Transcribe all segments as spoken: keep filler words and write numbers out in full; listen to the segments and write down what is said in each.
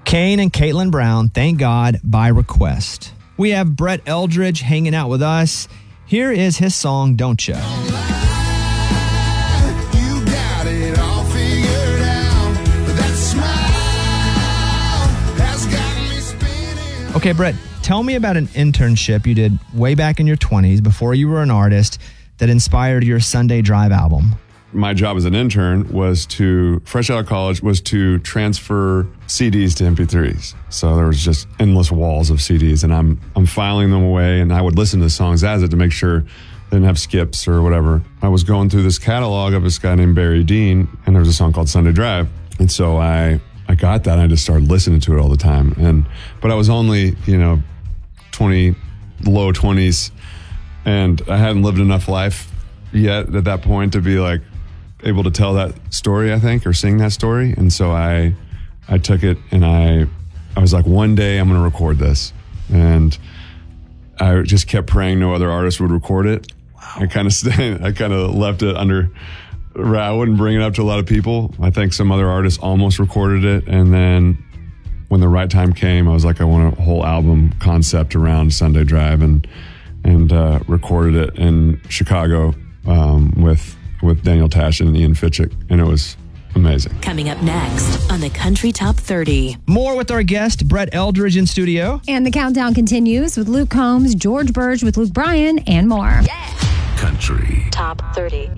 Kane and Caitlin Brown, Thank God, by request. We have Brett Eldridge hanging out with us. Here is his song, Don't Ya? Okay, Brett, tell me about an internship you did way back in your twenties before you were an artist that inspired your Sunday Drive album. My job as an intern was to, fresh out of college, was to transfer C Ds to M P threes. So there was just endless walls of C Ds, and I'm I'm filing them away, and I would listen to the songs as it to make sure they didn't have skips or whatever. I was going through this catalog of this guy named Barry Dean, and there was a song called Sunday Drive. And so I I got that, and I just started listening to it all the time. And but I was only, you know, twenty, low twenties, and I hadn't lived enough life yet at that point to be like, able to tell that story, I think, or sing that story. And so I I took it and I I was like, one day I'm going to record this. And I just kept praying no other artist would record it. Wow. I kind of stayed, I kind of left it under, I wouldn't bring it up to a lot of people. I think some other artists almost recorded it. And then when the right time came, I was like, I want a whole album concept around Sunday Drive, and and uh, recorded it in Chicago um, with with Daniel Tash and Ian Fitchick, and it was amazing. Coming up next on the Country Top thirty. More with our guest, Brett Eldridge, in studio. And the countdown continues with Luke Combs, George Burge with Luke Bryan, and more. Yeah. Country Top thirty.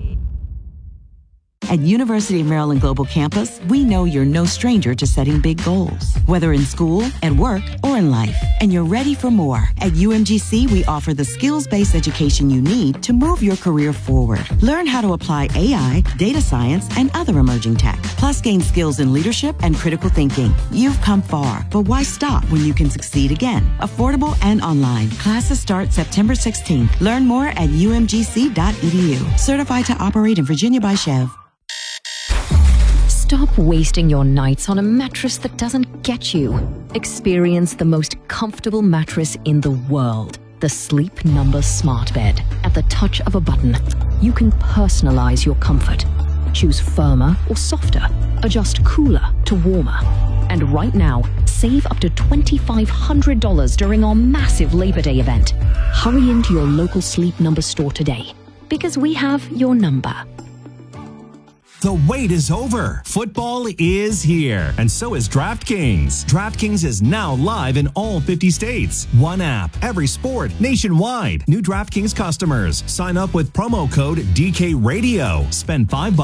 At University of Maryland Global Campus, we know you're no stranger to setting big goals, whether in school, at work, or in life. And you're ready for more. At U M G C, we offer the skills-based education you need to move your career forward. Learn how to apply A I, data science, and other emerging tech. Plus, gain skills in leadership and critical thinking. You've come far, but why stop when you can succeed again? Affordable and online. Classes start September sixteenth. Learn more at U M G C dot E D U. Certified to operate in Virginia by Chev. Stop wasting your nights on a mattress that doesn't get you. Experience the most comfortable mattress in the world. The Sleep Number Smart Bed. At the touch of a button, you can personalize your comfort. Choose firmer or softer. Adjust cooler to warmer. And right now, save up to twenty-five hundred dollars during our massive Labor Day event. Hurry into your local Sleep Number store today, because we have your number. The wait is over. Football is here, and so is DraftKings. DraftKings is now live in all fifty states. One app, every sport, nationwide. New DraftKings customers. Sign up with promo code D K Radio. Spend five bucks